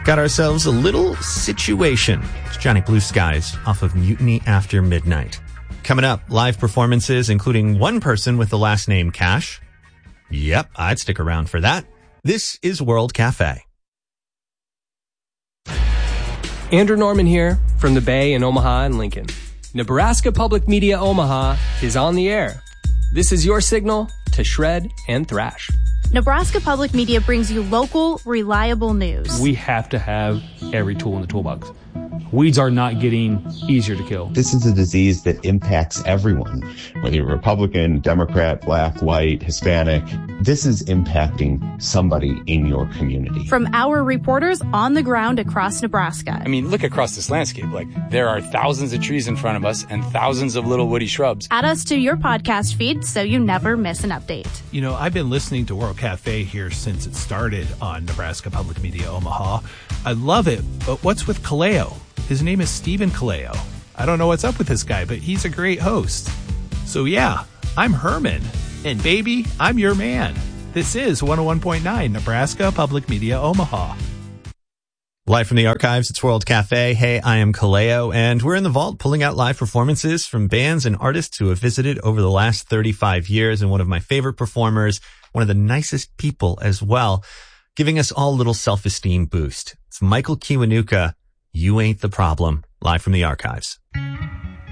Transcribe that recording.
Got ourselves a little situation. It's Johnny Blue Skies off of Mutiny After Midnight. Coming up, live performances, including one person with the last name Cash. Yep, I'd stick around for that. This is World Cafe. Andrew Norman here from the Bay in Omaha and Lincoln. Nebraska Public Media Omaha is on the air. This is your signal to shred and thrash. Nebraska Public Media brings you local, reliable news. We have to have every tool in the toolbox. Weeds are not getting easier to kill. This is a disease that impacts everyone, whether you're Republican, Democrat, Black, white, Hispanic. This is impacting somebody in your community. From our reporters on the ground across Nebraska. I mean, look across this landscape. There are thousands of trees in front of us and thousands of little woody shrubs. Add us to your podcast feed so you never miss an update. You know, I've been listening to World Cafe here since it started on Nebraska Public Media Omaha. I love it, but what's with Kaleo? His name is Stephen Kaleo. I don't know what's up with this guy, but he's a great host. So yeah, I'm Herman. And baby, I'm your man. This is 101.9 Nebraska Public Media Omaha. Live from the archives, it's World Cafe. Hey, I am Kaleo, and we're in the vault pulling out live performances from bands and artists who have visited over the last 35 years, and one of my favorite performers, one of the nicest people as well, giving us all a little self-esteem boost. It's Michael Kiwanuka. You Ain't the Problem, live from the archives.